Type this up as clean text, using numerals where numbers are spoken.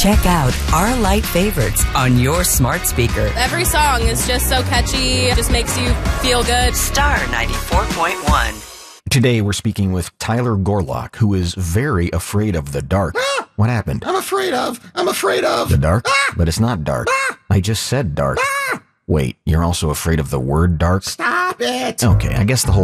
Check out our light favorites on your smart speaker. Every song is just so catchy, just makes you feel good. Star 94.1. Today we're speaking with Tyler Gorlock, who is very afraid of the dark. What happened? I'm afraid of The dark? But it's not dark. I just said dark. Wait, you're also afraid of the word dark? Stop it. Okay, I guess the whole